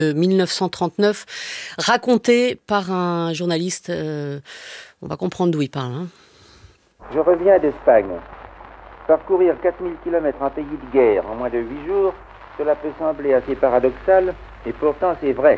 1939, raconté par un journaliste. On va comprendre d'où il parle. Je reviens d'Espagne. Parcourir 4000 km en pays de guerre en moins de 8 jours, cela peut sembler assez paradoxal, et pourtant c'est vrai.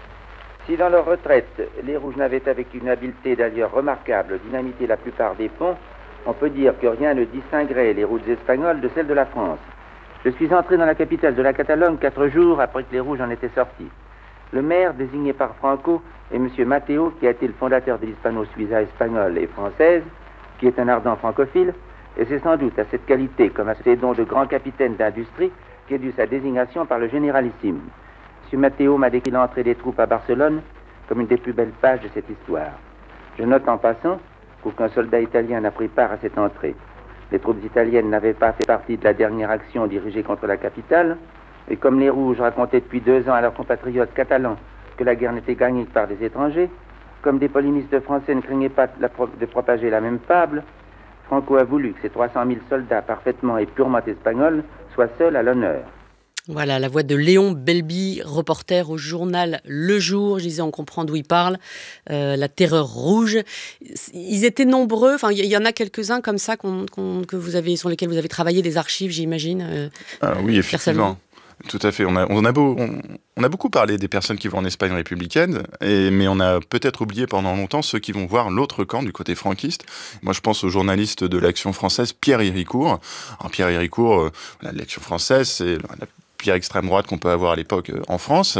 Si dans leur retraite, les Rouges n'avaient avec une habileté d'ailleurs remarquable dynamité la plupart des ponts, on peut dire que rien ne distinguerait les routes espagnoles de celles de la France. Je suis entré dans la capitale de la Catalogne 4 jours après que les Rouges en étaient sortis. Le maire, désigné par Franco, est M. Mateo, qui a été le fondateur de l'Hispano-Suiza espagnole et française, qui est un ardent francophile, et c'est sans doute à cette qualité, comme à ses dons de grand capitaine d'industrie, qu'est due sa désignation par le généralissime. M. Mateo m'a décrit l'entrée des troupes à Barcelone comme une des plus belles pages de cette histoire. Je note en passant qu'aucun soldat italien n'a pris part à cette entrée. Les troupes italiennes n'avaient pas fait partie de la dernière action dirigée contre la capitale, et comme les Rouges racontaient depuis 2 ans à leurs compatriotes catalans que la guerre n'était gagnée que par des étrangers, comme des polémistes français ne craignaient pas de propager la même fable, Franco a voulu que ces 300 000 soldats parfaitement et purement espagnols soient seuls à l'honneur. Voilà, la voix de Léon Belby, reporter au journal Le Jour. Je disais, on comprend d'où il parle. La terreur rouge. Ils étaient nombreux. Enfin, il y en a quelques-uns comme ça que vous avez, sur lesquels vous avez travaillé, des archives, j'imagine. Oui, effectivement. Tout à fait. On a beaucoup parlé des personnes qui vont en Espagne républicaine, mais on a peut-être oublié pendant longtemps ceux qui vont voir l'autre camp du côté franquiste. Moi, je pense au journaliste de l'Action française, Pierre Héricourt. Alors, Pierre Héricourt, l'Action française, c'est la pire extrême droite qu'on peut avoir à l'époque en France.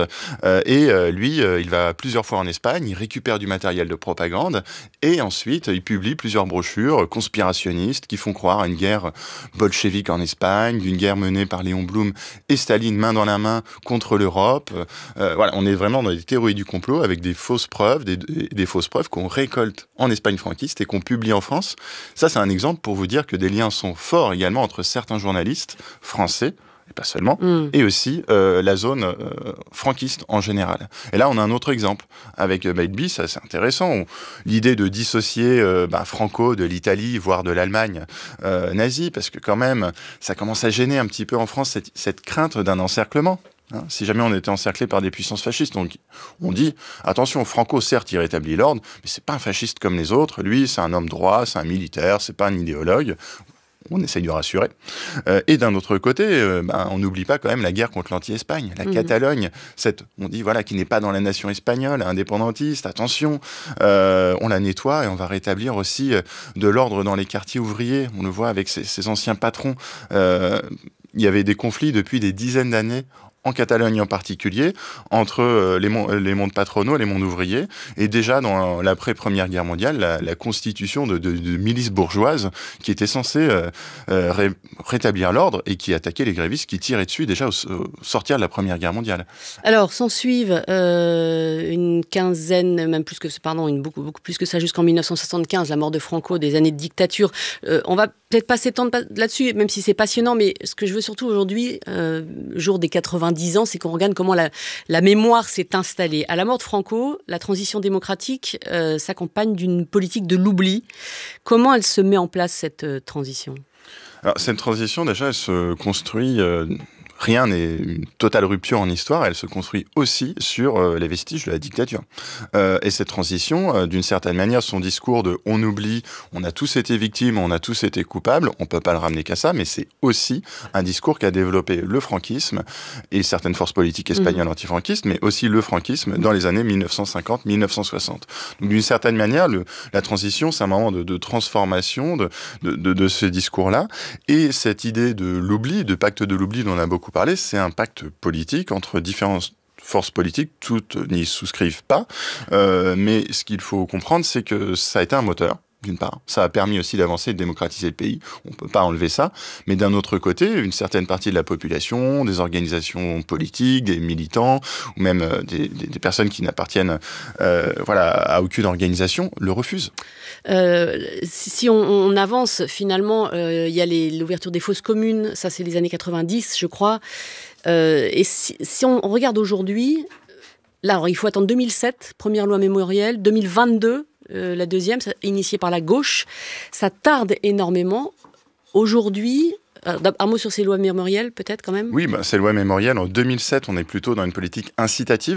Lui, il va plusieurs fois en Espagne, il récupère du matériel de propagande et ensuite, il publie plusieurs brochures conspirationnistes qui font croire à une guerre bolchevique en Espagne, d'une guerre menée par Léon Blum et Staline main dans la main contre l'Europe. On est vraiment dans des théories du complot avec des fausses preuves, des fausses preuves qu'on récolte en Espagne franquiste et qu'on publie en France. Ça, c'est un exemple pour vous dire que des liens sont forts également entre certains journalistes français, et pas seulement, et aussi la zone franquiste en général. Et là, on a un autre exemple avec Belby, ça c'est intéressant. L'idée de dissocier Franco de l'Italie, voire de l'Allemagne nazie, parce que quand même, ça commence à gêner un petit peu en France cette crainte d'un encerclement. Si jamais on était encerclé par des puissances fascistes, donc on dit attention, Franco certes il rétablit l'ordre, mais c'est pas un fasciste comme les autres. Lui, c'est un homme droit, c'est un militaire, c'est pas un idéologue. On essaye de rassurer. Et d'un autre côté, on n'oublie pas quand même la guerre contre l'anti-Espagne. La Catalogne, on dit qui n'est pas dans la nation espagnole, indépendantiste, attention, on la nettoie et on va rétablir aussi de l'ordre dans les quartiers ouvriers. On le voit avec ces anciens patrons. Il y avait des conflits depuis des dizaines d'années en Catalogne en particulier, entre les mondes patronaux et les mondes ouvriers. Et déjà, dans l'après-première guerre mondiale, la constitution de milices bourgeoises qui était censée rétablir l'ordre et qui attaquait les grévistes qui tiraient dessus déjà au sortir de la première guerre mondiale. Alors, s'en suivent une quinzaine, même plus que beaucoup plus que ça, jusqu'en 1975, la mort de Franco, des années de dictature. On va peut-être pas s'étendre là-dessus, même si c'est passionnant, mais ce que je veux surtout aujourd'hui, jour des 90 ans, c'est qu'on regarde comment la mémoire s'est installée. À la mort de Franco, la transition démocratique s'accompagne d'une politique de l'oubli. Comment elle se met en place, cette transition ? Alors, cette transition, déjà, elle se construit... Rien n'est une totale rupture en histoire, elle se construit aussi sur les vestiges de la dictature. Et cette transition, d'une certaine manière, son discours de « on oublie, on a tous été victimes, on a tous été coupables », on peut pas le ramener qu'à ça, mais c'est aussi un discours qu'a développé le franquisme et certaines forces politiques espagnoles antifranquistes, mais aussi le franquisme dans les années 1950-1960. Donc d'une certaine manière, la transition, c'est un moment de transformation de ce discours-là, et cette idée de l'oubli, de pacte de l'oubli dont on a beaucoup parlé, c'est un pacte politique entre différentes forces politiques, toutes n'y souscrivent pas, mais ce qu'il faut comprendre, c'est que ça a été un moteur. D'une part, ça a permis aussi d'avancer et de démocratiser le pays, on ne peut pas enlever ça, mais d'un autre côté, une certaine partie de la population, des organisations politiques, des militants, ou même des personnes qui n'appartiennent à aucune organisation, le refusent. Si on avance, finalement, il y a l'ouverture des fosses communes, ça c'est les années 90, je crois, et si on regarde aujourd'hui, là, alors, il faut attendre 2007, première loi mémorielle, 2022, la deuxième, initiée par la gauche, ça tarde énormément. Aujourd'hui, un mot sur ces lois mémorielles, peut-être, quand même ? Oui, ces lois mémorielles, en 2007, on est plutôt dans une politique incitative.